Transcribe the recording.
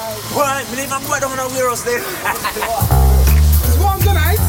Boy, believe I'm going down on a warehouse there. It's one tonight.